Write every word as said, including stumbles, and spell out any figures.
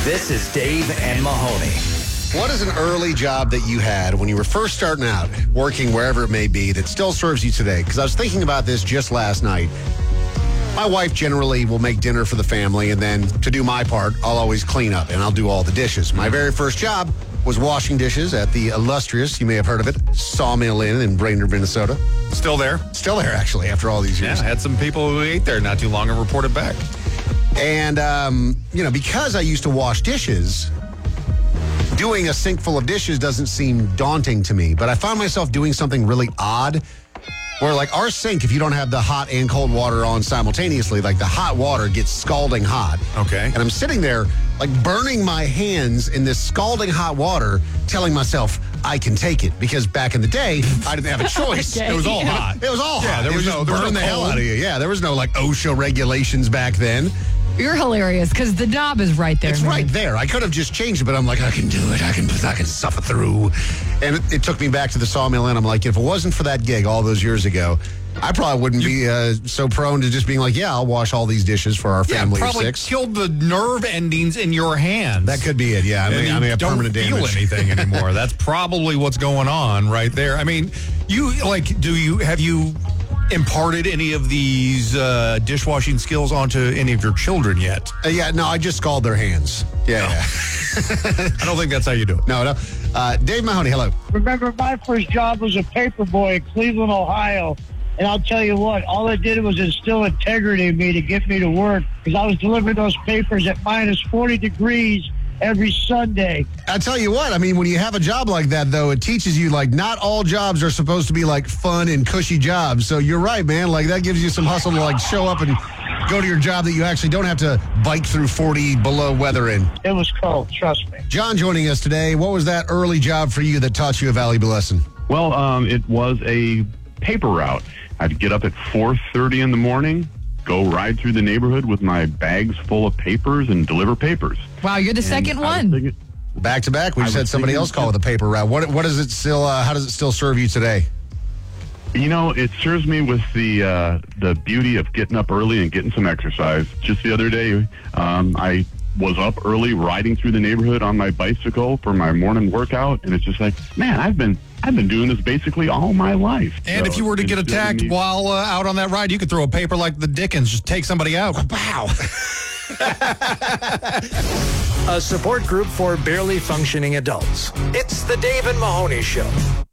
This is Dave and Mahoney. What is an early job that you had when you were first starting out, working wherever it may be, that still serves you today? Because I was thinking about this just last night. My wife generally will make dinner for the family, and then to do my part, I'll always clean up, and I'll do all the dishes. My very first job was washing dishes at the illustrious, you may have heard of it, Sawmill Inn in Brainerd, Minnesota. Still there? Still there, actually, after all these years. Yeah, I had some people who ate there not too long and reported back. And, um, you know, because I used to wash dishes, doing a sink full of dishes doesn't seem daunting to me. But I found myself doing something really odd where, like, our sink, if you don't have the hot and cold water on simultaneously, like, the hot water gets scalding hot. Okay. And I'm sitting there, like, burning my hands in this scalding hot water, telling myself I can take it. Because back in the day, I didn't have a choice. It was all hot. It was all Yeah, hot. there It was just no- there was burn no the hell cold. out of you. Yeah, there was no, like, OSHA regulations back then. You're hilarious because the knob is right there. It's man. right there. I could have just changed it, but I'm like, I can do it. I can I can suffer through. And it, it took me back to the Sawmill Inn. I'm like, if it wasn't for that gig all those years ago, I probably wouldn't be uh, so prone to just being like, yeah, I'll wash all these dishes for our Yeah, family of probably six. killed the nerve endings in your hands. That could be it, yeah. I And mean, you I mean, a don't permanent feel damage. anything anymore. That's probably what's going on right there. I mean, you like, do you have you imparted any of these uh, dishwashing skills onto any of your children yet? Uh, yeah, no, I just scald their hands. Yeah, yeah. I don't think that's how you do it. No, no. Uh, Dave Mahoney, hello. Remember, my first job was a paper boy in Cleveland, Ohio. And I'll tell you what, all it did was instill integrity in me to get me to work because I was delivering those papers at minus forty degrees every Sunday. I tell you what, I mean, when you have a job like that, though, it teaches you, like, not all jobs are supposed to be, like, fun and cushy jobs. So you're right, man. Like, that gives you some hustle to, like, show up and go to your job that you actually don't have to bike through forty below weather in. It was cold, trust me. John joining us today. What was that early job for you that taught you a valuable lesson? Well, um, it was a paper route. I'd get up at four thirty in the morning, go ride through the neighborhood with my bags full of papers and deliver papers. Wow, you're the And second I was one. thinking- Back to back, we I just was had somebody thinking- else call with a paper route. What what does it still? Uh, how does it still serve you today? You know, it serves me with the uh, the beauty of getting up early and getting some exercise. Just the other day, um, I was up early riding through the neighborhood on my bicycle for my morning workout, and it's just like, man, I've been I've been doing this basically all my life. And So if you were to it's get given attacked me- while uh, out on that ride, you could throw a paper like the Dickens, just take somebody out. Wow. A support group for barely functioning adults. It's the Dave and Mahoney Show.